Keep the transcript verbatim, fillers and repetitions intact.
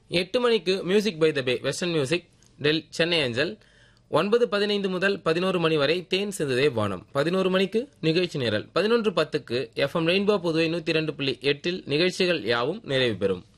எட்டு மணிக்கு music by the pay western music del Chennai அஞ்சல். ஒன்பது பதினைந்து முதல் பதினோரு மணி வரை தேன் சிந்துதே வானம். பதினோரு மணிக்கு நிகழ்ச்சி நிரல். பதினொன்று பத்துக்கு எஃப்எம் ரெயின்போ புதுவை நூத்தி இரண்டு புள்ளி எட்டில் நிகழ்ச்சிகள் யாவும் நிறைவு பெறும்.